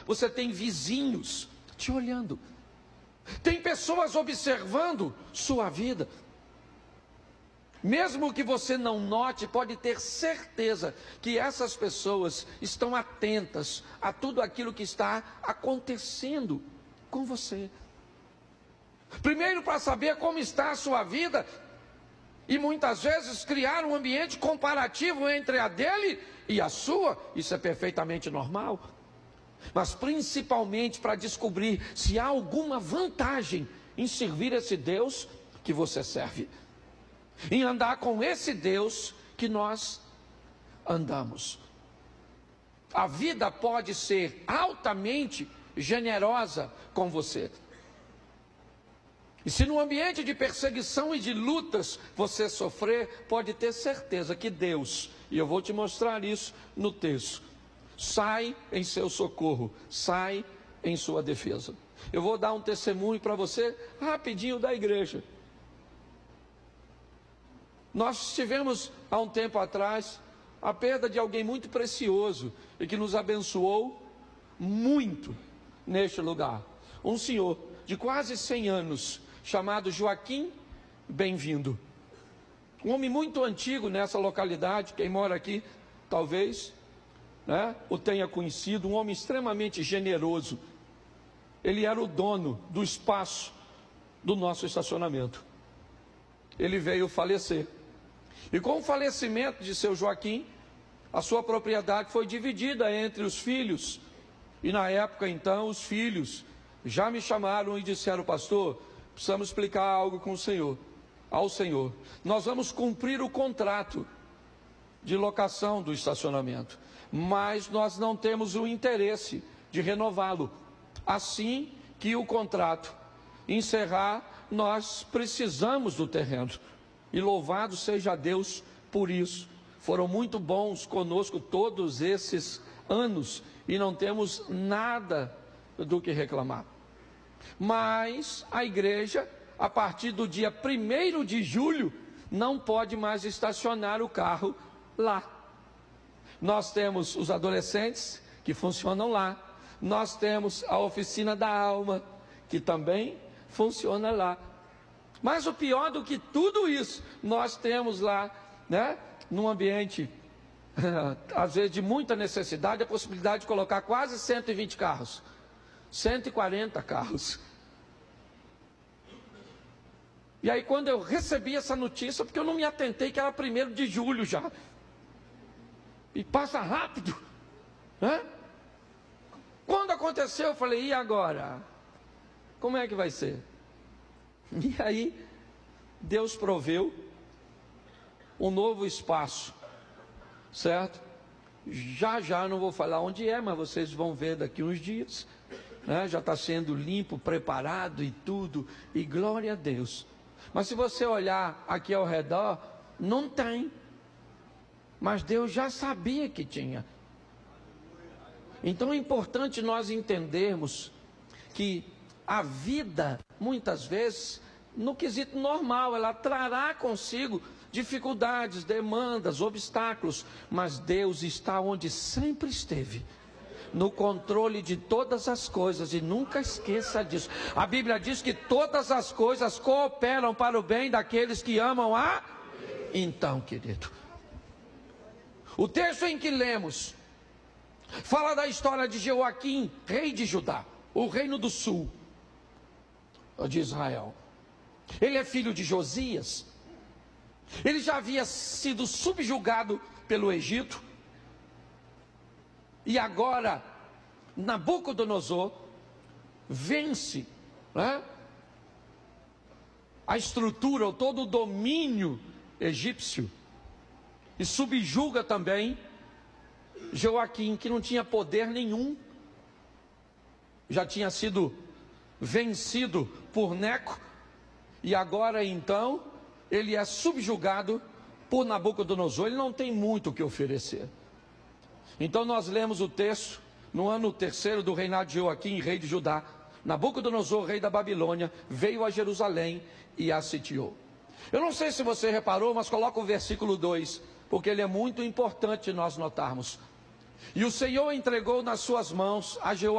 você tem vizinhos te olhando, tem pessoas observando sua vida. Mesmo que você não note, pode ter certeza que essas pessoas estão atentas a tudo aquilo que está acontecendo com você. Primeiro, para saber como está a sua vida, e muitas vezes criar um ambiente comparativo entre a dele e a sua. Isso é perfeitamente normal. Mas principalmente para descobrir se há alguma vantagem em servir esse Deus que você serve, em andar com esse Deus que nós andamos. A vida pode ser altamente generosa com você. E se no ambiente de perseguição e de lutas você sofrer, pode ter certeza que Deus, e eu vou te mostrar isso no texto, sai em seu socorro, sai em sua defesa. Eu vou dar um testemunho para você rapidinho da igreja. Nós tivemos há um tempo atrás a perda de alguém muito precioso e que nos abençoou muito neste lugar. Um senhor de quase 100 anos, chamado Joaquim Bem-vindo. Um homem muito antigo nessa localidade, quem mora aqui talvez o tenha conhecido, um homem extremamente generoso. Ele era o dono do espaço do nosso estacionamento. Ele veio falecer. E com o falecimento de seu Joaquim, a sua propriedade foi dividida entre os filhos. E na época então, os filhos já me chamaram e disseram: pastor, precisamos explicar algo com o Senhor, ao Senhor. Nós vamos cumprir o contrato de locação do estacionamento, mas nós não temos o interesse de renová-lo. Assim que o contrato encerrar, nós precisamos do terreno. E louvado seja Deus por isso. Foram muito bons conosco todos esses anos e não temos nada do que reclamar. Mas a igreja, a partir do dia 1º de julho, não pode mais estacionar o carro lá. Nós temos os adolescentes que funcionam lá. Nós temos a oficina da alma, que também funciona lá. Mas o pior do que tudo isso, nós temos lá, num ambiente, às vezes de muita necessidade, a possibilidade de colocar quase 120 carros. 140 carros. E aí quando eu recebi essa notícia, porque eu não me atentei que era 1º de julho já. E passa rápido. Quando aconteceu, eu falei: e agora? Como é que vai ser? E aí, Deus proveu um novo espaço, certo? Já não vou falar onde é, mas vocês vão ver daqui uns dias. Já está sendo limpo, preparado e tudo, e glória a Deus. Mas se você olhar aqui ao redor, não tem. Mas Deus já sabia que tinha. Então é importante nós entendermos que a vida, muitas vezes, no quesito normal, ela trará consigo dificuldades, demandas, obstáculos, mas Deus está onde sempre esteve, no controle de todas as coisas, e nunca esqueça disso. A Bíblia diz que todas as coisas cooperam para o bem daqueles que amam a... Então, querido, o texto em que lemos fala da história de Joaquim, rei de Judá, o reino do sul de Israel. Ele é filho de Josias. Ele já havia sido subjugado pelo Egito. E agora Nabucodonosor vence a estrutura, ou todo o domínio egípcio, e subjuga também Joaquim, que não tinha poder nenhum, já tinha sido vencido por Neco, e agora então ele é subjugado por Nabucodonosor. Ele não tem muito o que oferecer. Então nós lemos o texto: no ano 3º do reinado de Joaquim, rei de Judá, Nabucodonosor, rei da Babilônia, veio a Jerusalém e a sitiou. Eu não sei se você reparou, mas coloca o versículo 2, porque ele é muito importante nós notarmos. E o Senhor entregou nas suas mãos a Joaquim